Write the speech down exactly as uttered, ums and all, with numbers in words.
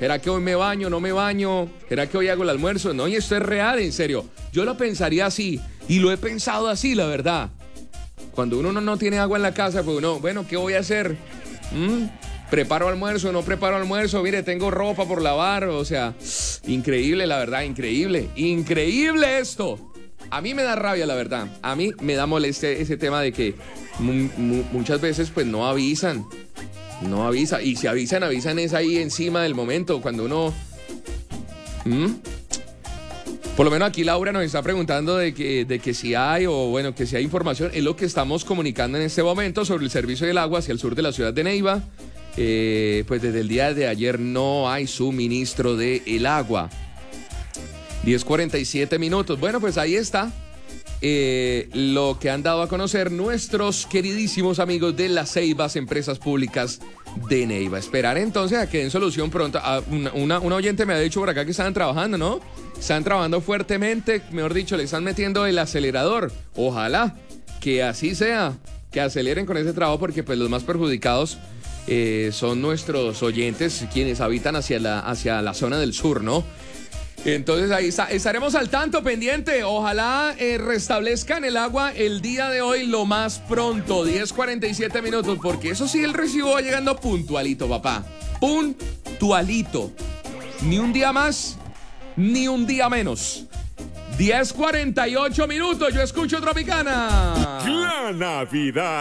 ¿Será que hoy me baño, no me baño? ¿Será que hoy hago el almuerzo? No, y esto es real, en serio. Yo lo pensaría así, y lo he pensado así, la verdad. Cuando uno no, no tiene agua en la casa, pues uno, bueno, ¿qué voy a hacer? ¿Mm? ¿Preparo almuerzo, no preparo almuerzo? Mire, tengo ropa por lavar, o sea, increíble, la verdad, increíble. Increíble esto. A mí me da rabia, la verdad. A mí me da molestia ese tema de que mu- mu- muchas veces, pues, no avisan. No avisa. Y si avisan, avisan es ahí encima del momento, cuando uno... ¿Mm? Por lo menos aquí Laura nos está preguntando de que, de que si hay, o bueno, que si hay información. Es lo que estamos comunicando en este momento sobre el servicio del agua hacia el sur de la ciudad de Neiva. Eh, pues desde el día de ayer no hay suministro del agua. diez cuarenta y siete minutos. Bueno, pues ahí está eh, lo que han dado a conocer nuestros queridísimos amigos de las Ceibas Empresas Públicas de Neiva. Esperar entonces a que den solución pronto. Ah, una, una, una oyente me ha dicho por acá que estaban trabajando, ¿no? Están trabajando fuertemente, mejor dicho, le están metiendo el acelerador. Ojalá que así sea, que aceleren con ese trabajo, porque pues los más perjudicados eh, son nuestros oyentes, quienes habitan hacia la, hacia la zona del sur, ¿no? Entonces ahí está, estaremos al tanto, pendiente. Ojalá eh, restablezcan el agua el día de hoy lo más pronto, diez cuarenta y siete minutos, porque eso sí, el recibo va llegando puntualito, papá. Puntualito. Ni un día más, ni un día menos. diez cuarenta y ocho minutos, yo escucho Tropicana. La Navidad